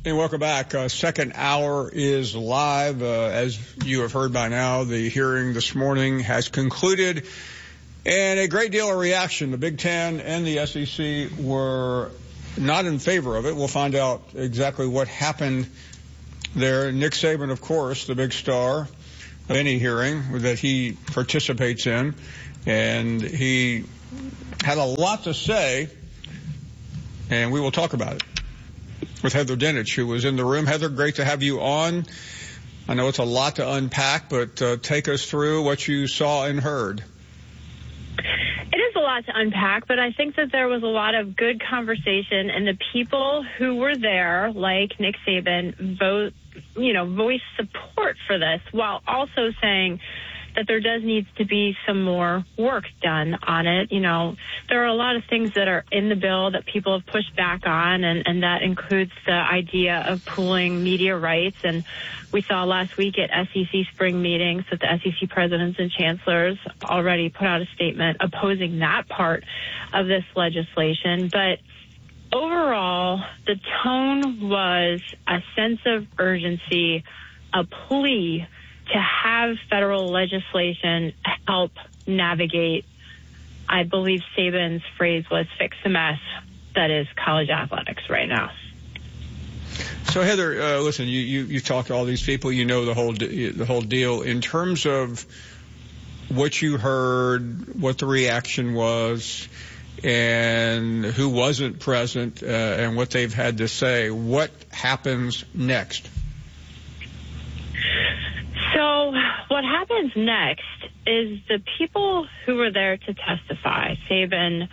And welcome back. Second hour is live. As you have heard by now, the hearing this morning has concluded, and a great deal of reaction. The Big Ten and the SEC were not in favor of it. We'll find out exactly what happened there. Nick Saban, of course, the big star of any hearing that he participates in, and he had a lot to say, and we will talk about it with Heather Dinich, who was in the room. Heather, great to have you on. I know it's a lot to unpack, but take us through what you saw and heard. It is a lot to unpack, but I think that there was a lot of good conversation, and the people who were there, like Nick Saban, voiced support for this while also saying that there does need to be some more work done on it. You know, there are a lot of things that are in the bill that people have pushed back on, and that includes the idea of pooling media rights. And we saw last week at SEC spring meetings that the SEC presidents and chancellors already put out a statement opposing that part of this legislation. But overall, the tone was a sense of urgency, a plea to have federal legislation help navigate, I believe Saban's phrase was, fix the mess that is college athletics right now. So Heather, listen, you talked to all these people, you know the whole deal. In terms of what you heard, what the reaction was, and who wasn't present, and what they've had to say, what happens next? So what happens next is the people who were there to testify, Saban,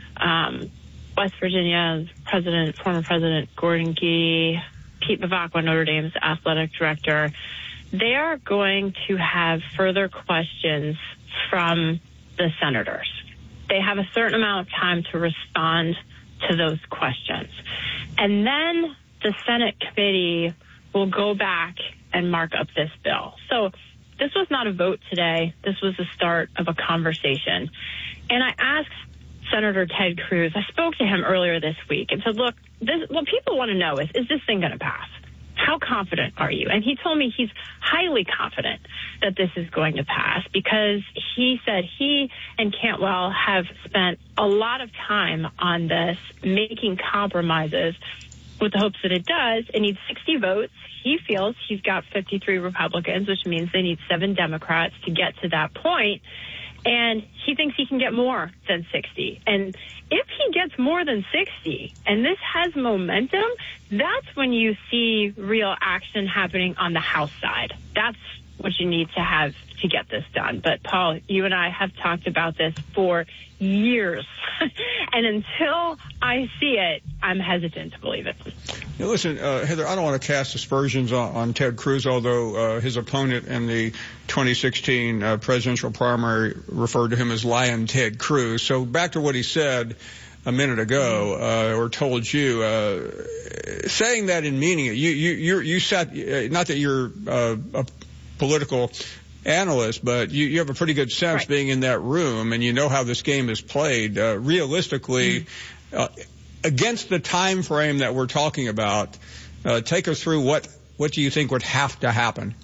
West Virginia's former President Gordon Gee, Pete Bevacqua, Notre Dame's athletic director, they are going to have further questions from the senators. They have a certain amount of time to respond to those questions. And then the Senate committee will go back and mark up this bill. So this was not a vote today. This was the start of a conversation. And I asked Senator Ted Cruz, I spoke to him earlier this week and said, look, what people want to know is this thing going to pass? How confident are you? And he told me he's highly confident that this is going to pass because he said he and Cantwell have spent a lot of time on this, making compromises with the hopes that it does. It needs 60 votes. He feels he's got 53 Republicans, which means they need 7 Democrats to get to that point. And he thinks he can get more than 60. And if he gets more than 60, and this has momentum, that's when you see real action happening on the House side. That's what you need to have to get this done. But, Paul, you and I have talked about this for years. And until I see it, I'm hesitant to believe it. Now, listen, Heather, I don't want to cast aspersions on Ted Cruz, although his opponent in the 2016 presidential primary referred to him as Lion Ted Cruz. So back to what he said a minute ago, or told you, saying that and meaning it. You sat, not that you're a political analyst, but you have a pretty good sense right. Being in that room, and you know how this game is played. Realistically, against the time frame that we're talking about, take us through what do you think would have to happen?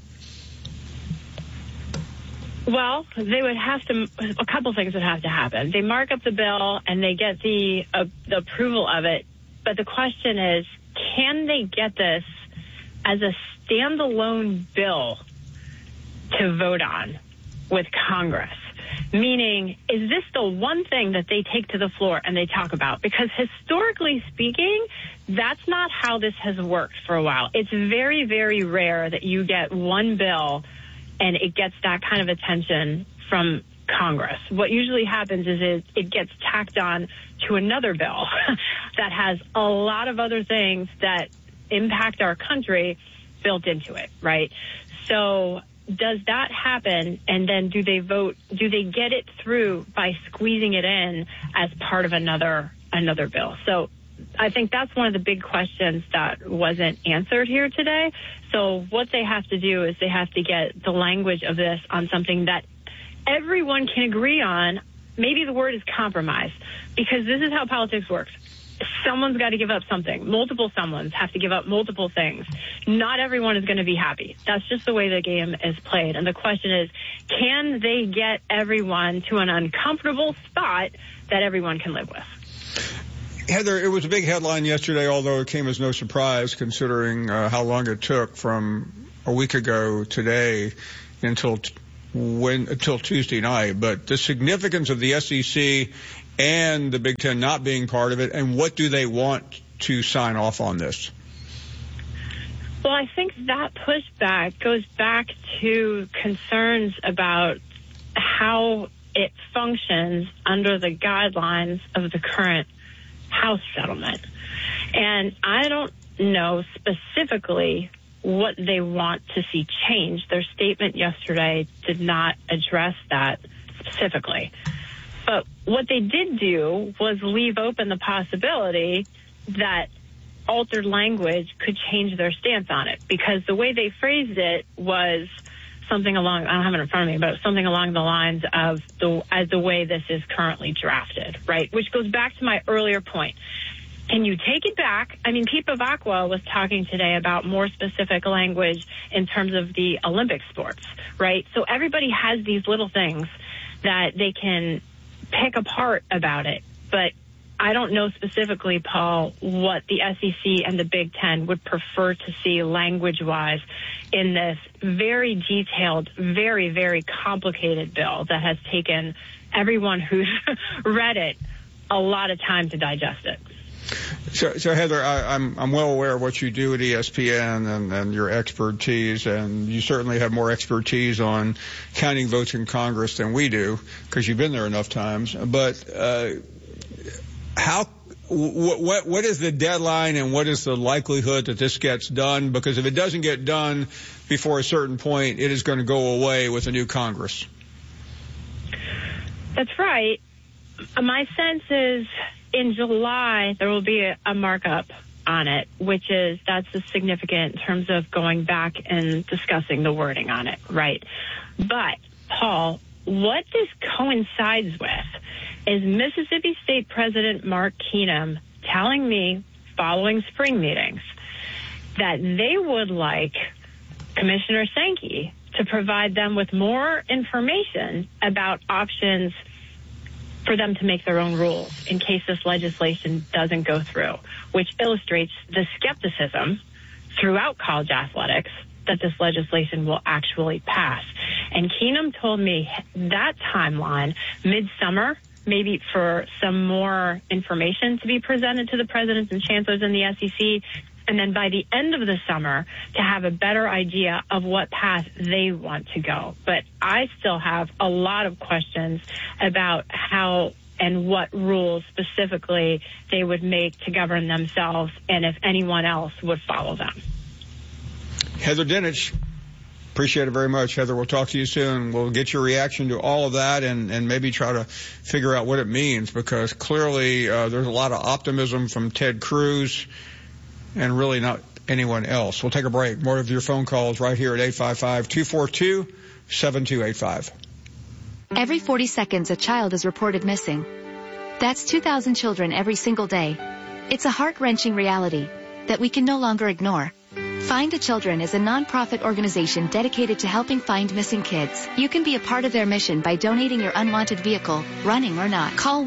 Well, they would have to, a couple things would have to happen. They mark up the bill and they get the approval of it. But the question is, can they get this as a standalone bill to vote on with Congress? Meaning, is this the one thing that they take to the floor and they talk about? Because historically speaking, that's not how this has worked for a while. It's very, very rare that you get one bill and it gets that kind of attention from Congress. What usually happens is it gets tacked on to another bill that has a lot of other things that impact our country built into it, right? So does that happen, and then do they get it through by squeezing it in as part of another bill? So I think that's one of the big questions that wasn't answered here today. So what they have to do is they have to get the language of this on something that everyone can agree on. Maybe the word is compromise, because this is how politics works. someone's got to give up something. Multiple someones have to give up multiple things. Not everyone is going to be happy. That's just the way the game is played. And the question is, can they get everyone to an uncomfortable spot that everyone can live with? Heather, it was a big headline yesterday, although it came as no surprise considering how long it took from a week ago today until Tuesday night. But the significance of the SEC and the Big Ten not being part of it, and what do they want to sign off on this? Well, I think that pushback goes back to concerns about how it functions under the guidelines of the current House settlement. And I don't know specifically what they want to see change. Their statement yesterday did not address that specifically. But what they did do was leave open the possibility that altered language could change their stance on it, because the way they phrased it was something along, I don't have it in front of me, but something along the lines of the way this is currently drafted, right? Which goes back to my earlier point. Can you take it back? I mean, Pete Bavacqua was talking today about more specific language in terms of the Olympic sports, right? So everybody has these little things that they can pick apart about it, but I don't know specifically, Paul, what the SEC and the Big Ten would prefer to see language-wise in this very detailed, very, very complicated bill that has taken everyone who's read it a lot of time to digest it. So Heather, I'm well aware of what you do at ESPN and your expertise, and you certainly have more expertise on counting votes in Congress than we do because you've been there enough times. But what is the deadline and what is the likelihood that this gets done? Because if it doesn't get done before a certain point, it is going to go away with a new Congress. That's right. My sense is in July there will be a markup on it, which is that's significant in terms of going back and discussing the wording on it, right? But, Paul, what this coincides with is Mississippi State President Mark Keenum telling me following spring meetings that they would like Commissioner Sankey to provide them with more information about options for them to make their own rules in case this legislation doesn't go through, which illustrates the skepticism throughout college athletics that this legislation will actually pass. And Keenum told me that timeline, midsummer, maybe for some more information to be presented to the presidents and chancellors in the SEC, and then by the end of the summer to have a better idea of what path they want to go. But I still have a lot of questions about how and what rules specifically they would make to govern themselves and if anyone else would follow them. Heather Dinich, appreciate it very much. Heather, we'll talk to you soon. We'll get your reaction to all of that and maybe try to figure out what it means, because clearly there's a lot of optimism from Ted Cruz and really not anyone else. We'll take a break. More of your phone calls right here at 855-242-7285. Every 40 seconds, a child is reported missing. That's 2,000 children every single day. It's a heart-wrenching reality that we can no longer ignore. Find the Children is a non-profit organization dedicated to helping find missing kids. You can be a part of their mission by donating your unwanted vehicle, running or not. Call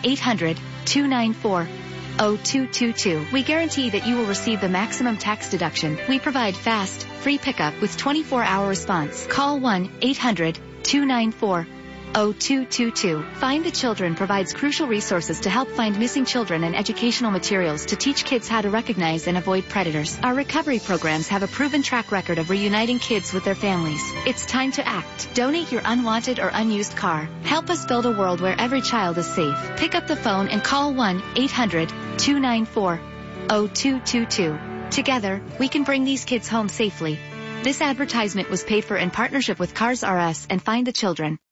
1-800-294-0222. We guarantee that you will receive the maximum tax deduction. We provide fast, free pickup with 24-hour response. Call 1-800-294-0222. Find the Children provides crucial resources to help find missing children and educational materials to teach kids how to recognize and avoid predators. Our recovery programs have a proven track record of reuniting kids with their families. It's time to act. Donate your unwanted or unused car. Help us build a world where every child is safe. Pick up the phone and call 1-800-294-0222. Together, we can bring these kids home safely. This advertisement was paid for in partnership with Cars R Us and Find the Children.